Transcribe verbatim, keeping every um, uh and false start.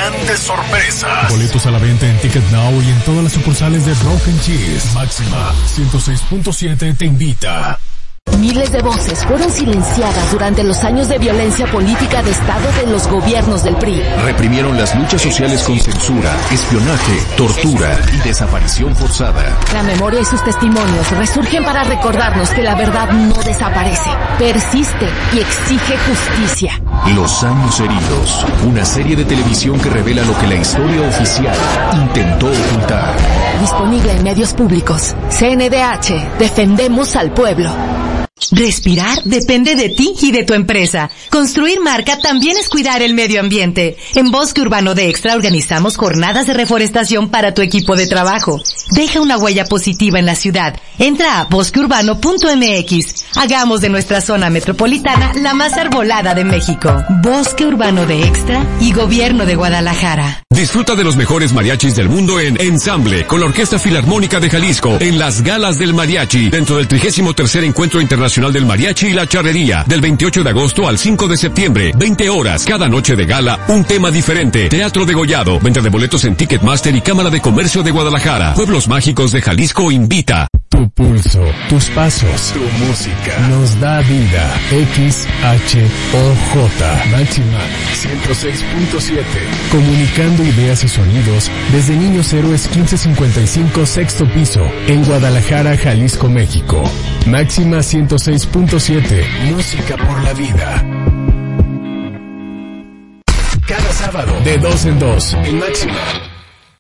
grandes sorpresas. Boletos a la venta en Ticket Now y en todas las sucursales de Rock and Cheese. Máxima ciento seis punto siete te invita. Miles de voces fueron silenciadas durante los años de violencia política de Estado de los gobiernos del P R I. Reprimieron las luchas sociales con censura, espionaje, tortura y desaparición forzada. La memoria y sus testimonios resurgen para recordarnos que la verdad no desaparece, persiste y exige justicia. Los años heridos, una serie de televisión que revela lo que la historia oficial intentó ocultar. Disponible en medios públicos. C N D H, defendemos al pueblo. Respirar depende de ti y de tu empresa. Construir marca también es cuidar el medio ambiente. En Bosque Urbano de Extra organizamos jornadas de reforestación para tu equipo de trabajo. Deja una huella positiva en la ciudad. Entra a bosque urbano punto m x. Hagamos de nuestra zona metropolitana la más arbolada de México. Bosque Urbano de Extra y Gobierno de Guadalajara. Disfruta de los mejores mariachis del mundo en Ensamble, con la Orquesta Filarmónica de Jalisco, en las Galas del Mariachi, dentro del trigésimo tercer Encuentro Internacional del Mariachi y la Charrería, del veintiocho de agosto al cinco de septiembre, veinte horas, cada noche de gala, un tema diferente. Teatro degollado, venta de boletos en Ticketmaster y Cámara de Comercio de Guadalajara. Pueblos Mágicos de Jalisco invita. Tu pulso, tus pasos, tu música, nos da vida. X H O J, Máxima ciento seis punto siete. Comunicando ideas y sonidos desde Niños Héroes quince cincuenta y cinco, sexto piso, en Guadalajara, Jalisco, México. Máxima ciento seis punto siete, música por la vida. Cada sábado, de dos en dos, en Máxima.